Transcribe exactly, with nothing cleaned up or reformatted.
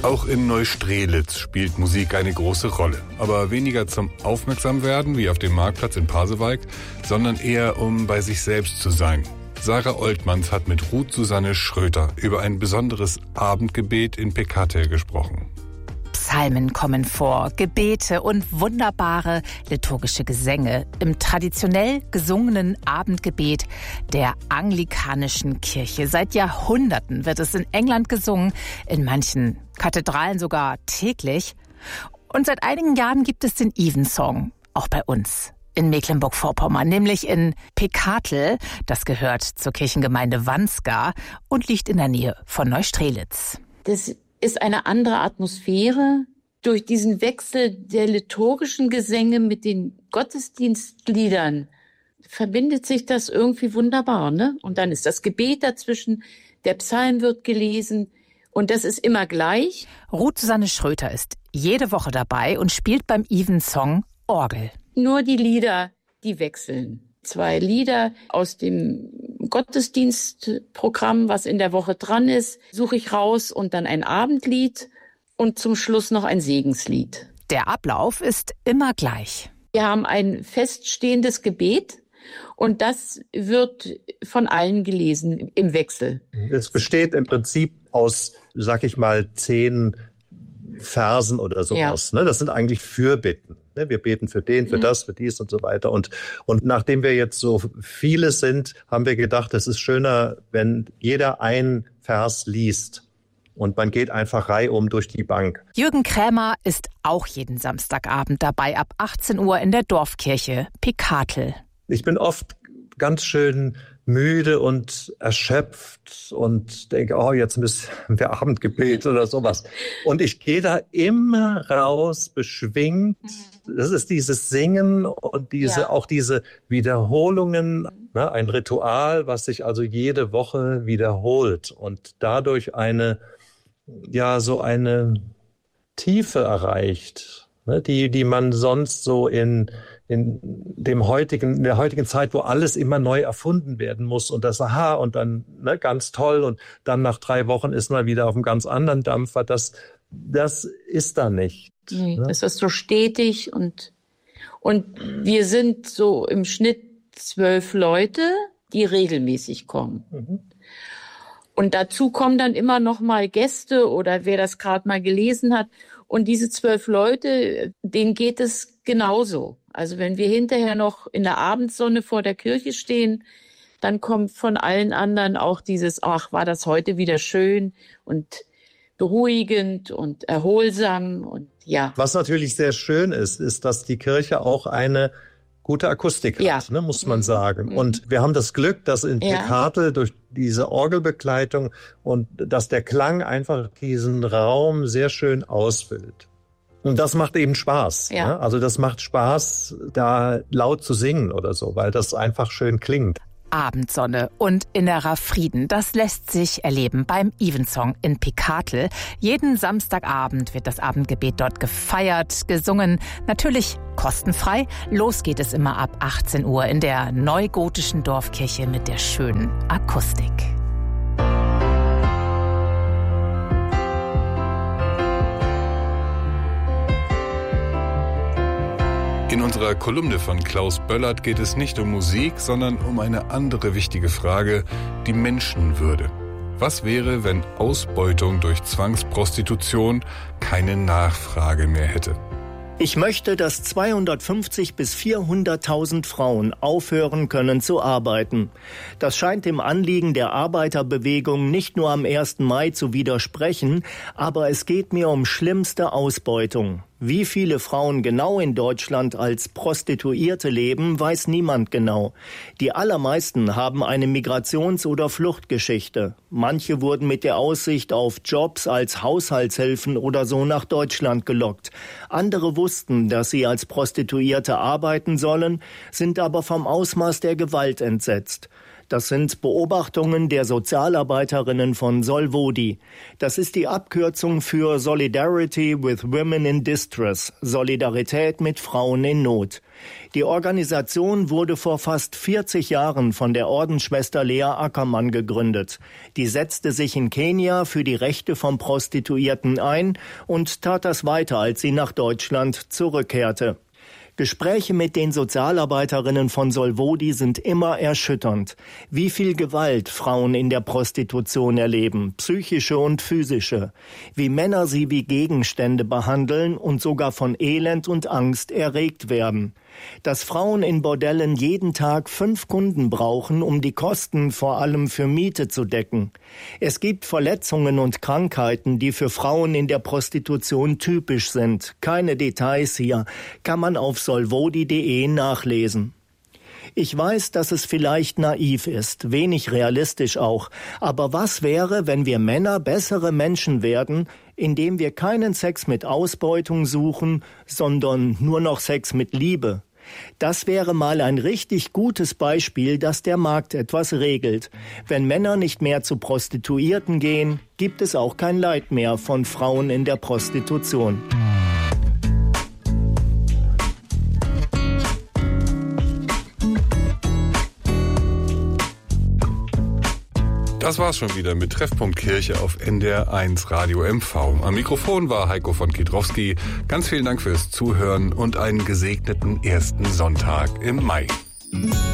Auch in Neustrelitz spielt Musik eine große Rolle. Aber weniger zum Aufmerksamwerden wie auf dem Marktplatz in Pasewalk, sondern eher um bei sich selbst zu sein. Sarah Oltmanns hat mit Ruth Susanne Schröter über ein besonderes Abendgebet in Pekatel gesprochen. Psalmen kommen vor, Gebete und wunderbare liturgische Gesänge im traditionell gesungenen Abendgebet der anglikanischen Kirche. Seit Jahrhunderten wird es in England gesungen, in manchen Kathedralen sogar täglich. Und seit einigen Jahren gibt es den Evensong, auch bei uns in Mecklenburg-Vorpommern, nämlich in Pekatel. Das gehört zur Kirchengemeinde Wanska und liegt in der Nähe von Neustrelitz. Das ist eine andere Atmosphäre. Durch diesen Wechsel der liturgischen Gesänge mit den Gottesdienstliedern verbindet sich das irgendwie wunderbar, ne? Und dann ist das Gebet dazwischen, der Psalm wird gelesen und das ist immer gleich. Ruth Susanne Schröter ist jede Woche dabei und spielt beim Evensong Orgel. Nur die Lieder, die wechseln. Zwei Lieder aus dem Gottesdienstprogramm, was in der Woche dran ist, suche ich raus und dann ein Abendlied und zum Schluss noch ein Segenslied. Der Ablauf ist immer gleich. Wir haben ein feststehendes Gebet und das wird von allen gelesen im Wechsel. Es besteht im Prinzip aus, sag ich mal, zehn Versen oder sowas. Ja. Das sind eigentlich Fürbitten. Wir beten für den, für das, für dies und so weiter. Und, und nachdem wir jetzt so viele sind, haben wir gedacht, es ist schöner, wenn jeder einen Vers liest. Und man geht einfach reihum durch die Bank. Jürgen Krämer ist auch jeden Samstagabend dabei, ab achtzehn Uhr in der Dorfkirche Pekatel. Ich bin oft ganz schön müde und erschöpft und denke, oh, jetzt müssen wir Abendgebet oder sowas. Und ich gehe da immer raus, beschwingt. Das ist dieses Singen und diese ja. auch diese Wiederholungen, ne, ein Ritual, was sich also jede Woche wiederholt und dadurch eine, ja, so eine Tiefe erreicht, ne, die, die man sonst so in in dem heutigen, in der heutigen Zeit, wo alles immer neu erfunden werden muss und das Aha und dann ne, ganz toll und dann nach drei Wochen ist man wieder auf einem ganz anderen Dampfer. Das, das ist da nicht. Nee, ne? Das ist so stetig und, und wir sind so im Schnitt zwölf Leute, die regelmäßig kommen. Mhm. Und dazu kommen dann immer noch mal Gäste oder wer das gerade mal gelesen hat. Und diese zwölf Leute, denen geht es genauso. Also wenn wir hinterher noch in der Abendsonne vor der Kirche stehen, dann kommt von allen anderen auch dieses, ach, war das heute wieder schön und beruhigend und erholsam und ja. Was natürlich sehr schön ist, ist, dass die Kirche auch eine gute Akustik ja. hat, ne, muss man sagen. Mhm. Und wir haben das Glück, dass in ja. Pekatel durch diese Orgelbegleitung und dass der Klang einfach diesen Raum sehr schön ausfüllt. Und das macht eben Spaß. Ja. Ne? Also das macht Spaß, da laut zu singen oder so, weil das einfach schön klingt. Abendsonne und innerer Frieden, das lässt sich erleben beim Evensong in Pekatel. Jeden Samstagabend wird das Abendgebet dort gefeiert, gesungen, natürlich kostenfrei. Los geht es immer ab achtzehn Uhr in der neugotischen Dorfkirche mit der schönen Akustik. In unserer Kolumne von Klaus Böllert geht es nicht um Musik, sondern um eine andere wichtige Frage, die Menschenwürde. Was wäre, wenn Ausbeutung durch Zwangsprostitution keine Nachfrage mehr hätte? Ich möchte, dass zweihundertfünfzig bis vierhunderttausend Frauen aufhören können zu arbeiten. Das scheint dem Anliegen der Arbeiterbewegung nicht nur am ersten Mai zu widersprechen, aber es geht mir um schlimmste Ausbeutung. Wie viele Frauen genau in Deutschland als Prostituierte leben, weiß niemand genau. Die allermeisten haben eine Migrations- oder Fluchtgeschichte. Manche wurden mit der Aussicht auf Jobs als Haushaltshilfen oder so nach Deutschland gelockt. Andere wussten, dass sie als Prostituierte arbeiten sollen, sind aber vom Ausmaß der Gewalt entsetzt. Das sind Beobachtungen der Sozialarbeiterinnen von Solvodi. Das ist die Abkürzung für Solidarity with Women in Distress, Solidarität mit Frauen in Not. Die Organisation wurde vor fast vierzig Jahren von der Ordensschwester Lea Ackermann gegründet. Die setzte sich in Kenia für die Rechte von Prostituierten ein und tat das weiter, als sie nach Deutschland zurückkehrte. Gespräche mit den Sozialarbeiterinnen von Solvodi sind immer erschütternd. Wie viel Gewalt Frauen in der Prostitution erleben, psychische und physische. Wie Männer sie wie Gegenstände behandeln und sogar von Elend und Angst erregt werden. Dass Frauen in Bordellen jeden Tag fünf Kunden brauchen, um die Kosten vor allem für Miete zu decken. Es gibt Verletzungen und Krankheiten, die für Frauen in der Prostitution typisch sind. Keine Details hier, kann man auf solvodi punkt de nachlesen. Ich weiß, dass es vielleicht naiv ist, wenig realistisch auch. Aber was wäre, wenn wir Männer bessere Menschen werden, indem wir keinen Sex mit Ausbeutung suchen, sondern nur noch Sex mit Liebe? Das wäre mal ein richtig gutes Beispiel, dass der Markt etwas regelt. Wenn Männer nicht mehr zu Prostituierten gehen, gibt es auch kein Leid mehr von Frauen in der Prostitution. Das war's schon wieder mit Treffpunkt Kirche auf N D R eins Radio M V. Am Mikrofon war Heiko von Kiedrowski. Ganz vielen Dank fürs Zuhören und einen gesegneten ersten Sonntag im Mai.